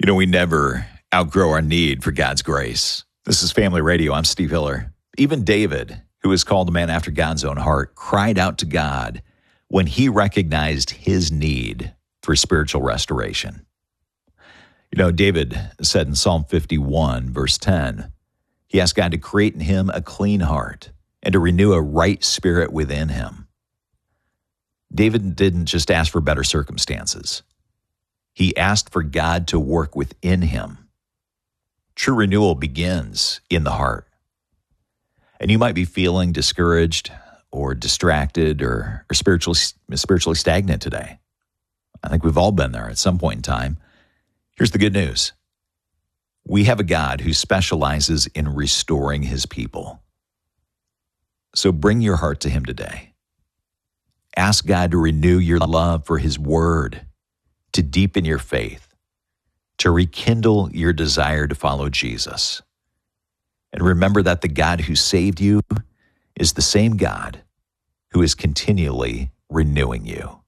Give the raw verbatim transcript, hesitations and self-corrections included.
You know, we never outgrow our need for God's grace. This is Family Radio. I'm Steve Hiller. Even David, who is called a man after God's own heart, cried out to God when he recognized his need for spiritual restoration. You know, David said in Psalm fifty-one, verse ten, he asked God to create in him a clean heart and to renew a right spirit within him. David didn't just ask for better circumstances. He asked for God to work within him. True renewal begins in the heart. And you might be feeling discouraged or distracted or, or spiritually, spiritually stagnant today. I think we've all been there at some point in time. Here's the good news. We have a God who specializes in restoring his people. So bring your heart to him today. Ask God to renew your love for his word, to deepen your faith, to rekindle your desire to follow Jesus. And remember that the God who saved you is the same God who is continually renewing you.